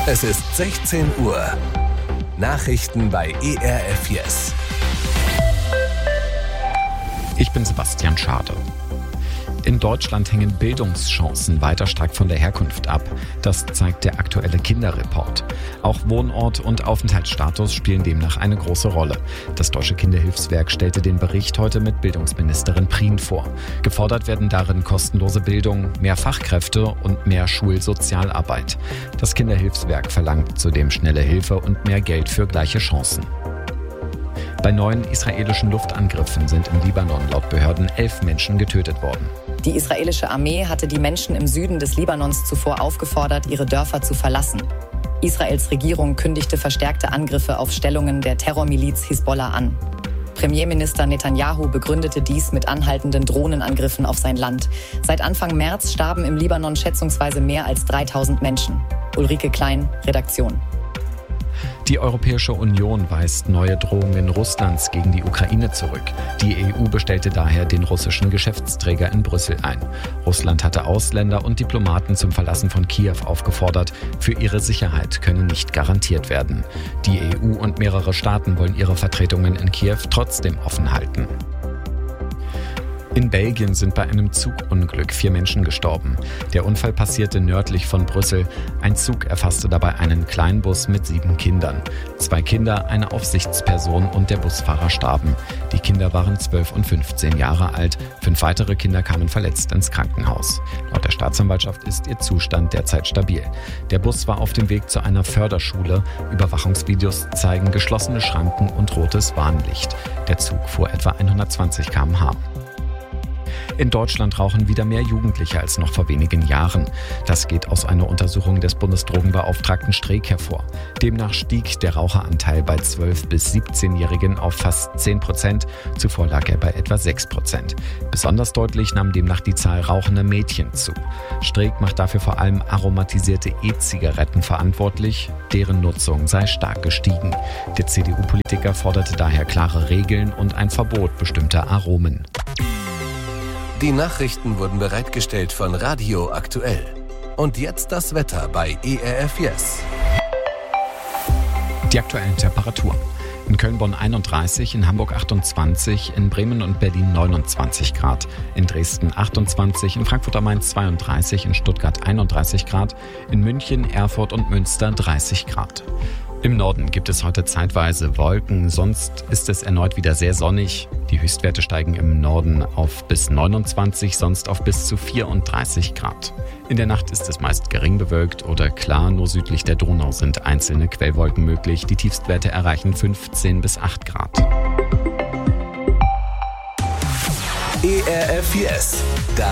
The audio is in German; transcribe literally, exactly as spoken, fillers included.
Es ist sechzehn Uhr. Nachrichten bei E R F Yes. Ich bin Sebastian Schade. In Deutschland hängen Bildungschancen weiter stark von der Herkunft ab. Das zeigt der aktuelle Kinderreport. Auch Wohnort und Aufenthaltsstatus spielen demnach eine große Rolle. Das Deutsche Kinderhilfswerk stellte den Bericht heute mit Bildungsministerin Prien vor. Gefordert werden darin kostenlose Bildung, mehr Fachkräfte und mehr Schulsozialarbeit. Das Kinderhilfswerk verlangt zudem schnelle Hilfe und mehr Geld für gleiche Chancen. Bei neuen israelischen Luftangriffen sind im Libanon laut Behörden elf Menschen getötet worden. Die israelische Armee hatte die Menschen im Süden des Libanons zuvor aufgefordert, ihre Dörfer zu verlassen. Israels Regierung kündigte verstärkte Angriffe auf Stellungen der Terrormiliz Hisbollah an. Premierminister Netanyahu begründete dies mit anhaltenden Drohnenangriffen auf sein Land. Seit Anfang März starben im Libanon schätzungsweise mehr als dreitausend Menschen. Ulrike Klein, Redaktion. Die Europäische Union weist neue Drohungen Russlands gegen die Ukraine zurück. Die E U bestellte daher den russischen Geschäftsträger in Brüssel ein. Russland hatte Ausländer und Diplomaten zum Verlassen von Kiew aufgefordert. Für ihre Sicherheit könne nicht garantiert werden. Die E U und mehrere Staaten wollen ihre Vertretungen in Kiew trotzdem offen halten. In Belgien sind bei einem Zugunglück vier Menschen gestorben. Der Unfall passierte nördlich von Brüssel. Ein Zug erfasste dabei einen Kleinbus mit sieben Kindern. Zwei Kinder, eine Aufsichtsperson und der Busfahrer starben. Die Kinder waren zwölf und fünfzehn Jahre alt. Fünf weitere Kinder kamen verletzt ins Krankenhaus. Laut der Staatsanwaltschaft ist ihr Zustand derzeit stabil. Der Bus war auf dem Weg zu einer Förderschule. Überwachungsvideos zeigen geschlossene Schranken und rotes Warnlicht. Der Zug fuhr etwa hundertzwanzig Kilometer pro Stunde. In Deutschland rauchen wieder mehr Jugendliche als noch vor wenigen Jahren. Das geht aus einer Untersuchung des Bundesdrogenbeauftragten Streeck hervor. Demnach stieg der Raucheranteil bei zwölf- bis siebzehnjährigen auf fast zehn Prozent. Zuvor lag er bei etwa sechs Prozent. Besonders deutlich nahm demnach die Zahl rauchender Mädchen zu. Streeck macht dafür vor allem aromatisierte E-Zigaretten verantwortlich. Deren Nutzung sei stark gestiegen. Der C D U-Politiker forderte daher klare Regeln und ein Verbot bestimmter Aromen. Die Nachrichten wurden bereitgestellt von Radio Aktuell. Und jetzt das Wetter bei E R F Yes. Die aktuellen Temperaturen. In Köln-Bonn einunddreißig, in Hamburg achtundzwanzig, in Bremen und Berlin neunundzwanzig Grad, in Dresden achtundzwanzig, in Frankfurt am Main zweiunddreißig, in Stuttgart einunddreißig Grad, in München, Erfurt und Münster dreißig Grad. Im Norden gibt es heute zeitweise Wolken, sonst ist es erneut wieder sehr sonnig. Die Höchstwerte steigen im Norden auf bis neunundzwanzig, sonst auf bis zu vierunddreißig Grad. In der Nacht ist es meist gering bewölkt oder klar, nur südlich der Donau sind einzelne Quellwolken möglich. Die Tiefstwerte erreichen fünfzehn bis acht Grad. E R F Yes.